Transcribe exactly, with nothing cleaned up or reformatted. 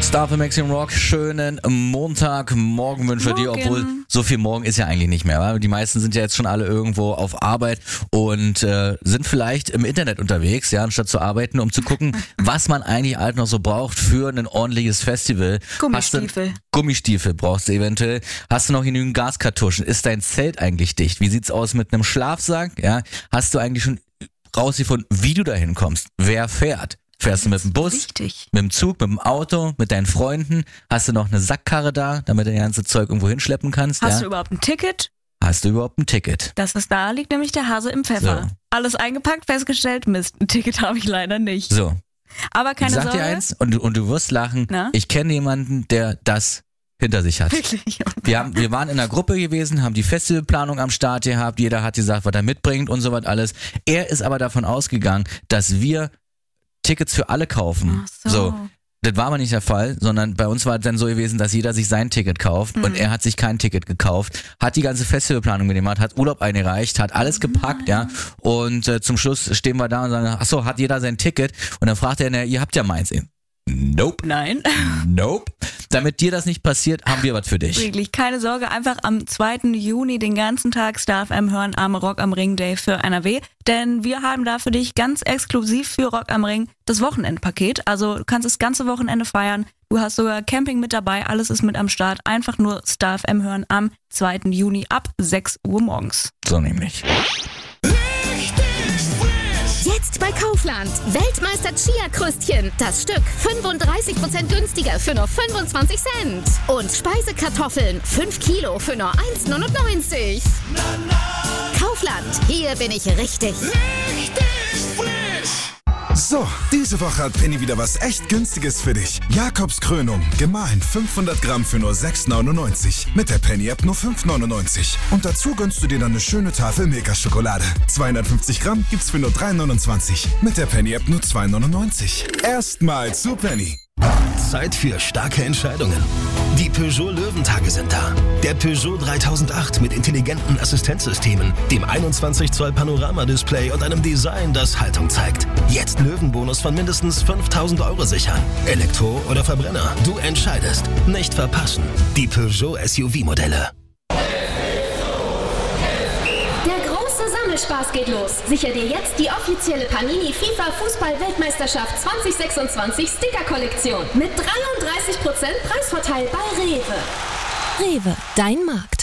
Star für Maximum Rock, schönen Montagmorgen wünsche ich dir, obwohl so viel morgen ist ja eigentlich nicht mehr, weil die meisten sind ja jetzt schon alle irgendwo auf Arbeit und äh, sind vielleicht im Internet unterwegs, ja, anstatt zu arbeiten, um zu gucken, was man eigentlich halt noch so braucht für ein ordentliches Festival. Gummistiefel. Hast du, Gummistiefel brauchst du eventuell. Hast du noch genügend Gaskartuschen? Ist dein Zelt eigentlich dicht? Wie sieht's aus mit einem Schlafsack? Ja, hast du eigentlich schon rausgefunden, wie du dahin kommst? Wer fährt? Fährst du mit dem Bus, Wichtig. mit dem Zug, mit dem Auto, mit deinen Freunden? Hast du noch eine Sackkarre da, damit du das ganze Zeug irgendwo hinschleppen kannst? Hast ja? du überhaupt ein Ticket? Hast du überhaupt ein Ticket? Das ist da, liegt nämlich der Hase im Pfeffer. So. Alles eingepackt, festgestellt, Mist, ein Ticket habe ich leider nicht. So, Aber keine ich sag Sorge. dir eins und, du- und du wirst lachen. Na? Ich kenne jemanden, der das hinter sich hat. Wirklich. Wir, haben, wir waren in einer Gruppe gewesen, haben die Festivalplanung am Start gehabt, jeder hat gesagt, was er mitbringt und so was alles. Er ist aber davon ausgegangen, dass wir Tickets für alle kaufen. Ach so. Das war aber nicht der Fall, sondern bei uns war es dann so gewesen, dass jeder sich sein Ticket kauft und er hat sich kein Ticket gekauft, hat die ganze Festivalplanung mitgemacht, hat Urlaub eingereicht, hat alles gepackt, ja, und äh, zum Schluss stehen wir da und sagen, ach so, hat jeder sein Ticket? Und dann fragt er, na, ihr habt ja meins. Nope. Nein. Nope. Damit dir das nicht passiert, haben wir was für dich. Wirklich, keine Sorge, einfach am zweiten Juni den ganzen Tag Star F M hören am Rock am Ring Day für N R W. Denn wir haben da für dich ganz exklusiv für Rock am Ring das Wochenendpaket. Also du kannst das ganze Wochenende feiern. Du hast sogar Camping mit dabei, alles ist mit am Start. Einfach nur Star F M hören am zweiten Juni ab sechs Uhr morgens. So nämlich. Jetzt bei Kaufland. Weltmeister Chia-Krüstchen. Das Stück fünfunddreißig Prozent günstiger für nur fünfundzwanzig Cent. Und Speisekartoffeln fünf Kilo für nur eins neunundneunzig. Kaufland. Hier bin ich richtig. So, diese Woche hat Penny wieder was echt Günstiges für dich. Jakobs Krönung, gemahlen fünfhundert Gramm für nur sechs neunundneunzig. Mit der Penny-App nur fünf neunundneunzig. Und dazu gönnst du dir dann eine schöne Tafel Milka-Schokolade. zweihundertfünfzig Gramm gibt's für nur drei neunundzwanzig. Mit der Penny-App nur zwei neunundneunzig. Erstmal zu Penny. Zeit für starke Entscheidungen. Die Peugeot Löwentage sind da. Der Peugeot dreitausendacht mit intelligenten Assistenzsystemen, dem einundzwanzig Zoll Panoramadisplay und einem Design, das Haltung zeigt. Jetzt Löwenbonus von mindestens fünftausend Euro sichern. Elektro oder Verbrenner, du entscheidest. Nicht verpassen. Die Peugeot S U V-Modelle. Der große Sammelspaß geht los. Sicher dir jetzt die offizielle Panini FIFA Fußball-Weltmeisterschaft zwanzig sechsundzwanzig Sticker-Kollektion mit dreiunddreißig Prozent Preisvorteil bei Rewe. Rewe, dein Markt.